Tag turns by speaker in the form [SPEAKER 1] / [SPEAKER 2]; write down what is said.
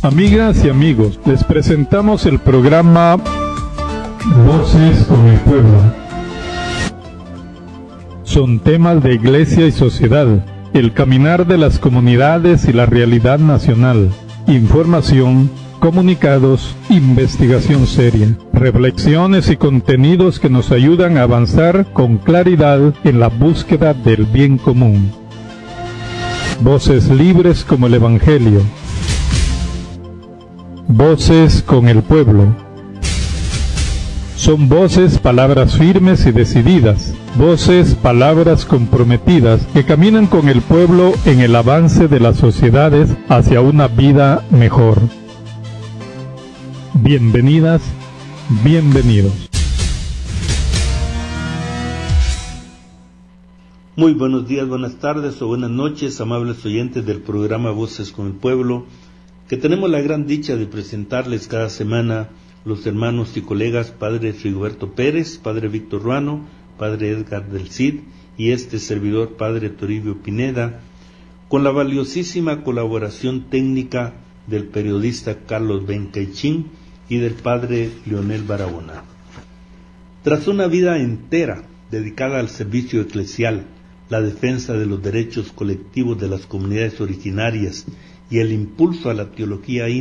[SPEAKER 1] Amigas y amigos, les presentamos el programa Voces con el Pueblo. Son temas de iglesia y sociedad, el caminar de las comunidades y la realidad nacional, información, comunicados, investigación seria, reflexiones y contenidos que nos ayudan a avanzar con claridad en la búsqueda del bien común. Voces libres como el Evangelio. Voces con el pueblo. Son voces, palabras firmes y decididas, voces, palabras comprometidas que caminan con el pueblo en el avance de las sociedades hacia una vida mejor. Bienvenidas, bienvenidos.
[SPEAKER 2] Muy buenos días, buenas tardes o buenas noches, amables oyentes del programa Voces con el Pueblo, que tenemos la gran dicha de presentarles cada semana los hermanos y colegas Padre Rigoberto Pérez, Padre Víctor Ruano, Padre Edgar del Cid y este servidor Padre Toribio Pineda, con la valiosísima colaboración técnica del periodista Carlos Bencaichín y del Padre Leonel Barahona. Tras una vida entera dedicada al servicio eclesial, la defensa de los derechos colectivos de las comunidades originarias y el impulso a la teología